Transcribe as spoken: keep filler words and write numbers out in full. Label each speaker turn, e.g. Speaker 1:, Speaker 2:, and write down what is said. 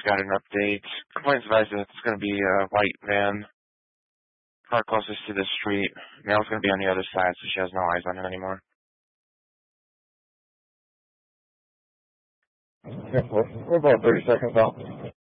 Speaker 1: just got an update. Complaints advised that it's going to be a white van. Car closest to the street. Mail's going to be on the other side, so she has no eyes on it anymore.
Speaker 2: Okay, we're, we're about thirty seconds out.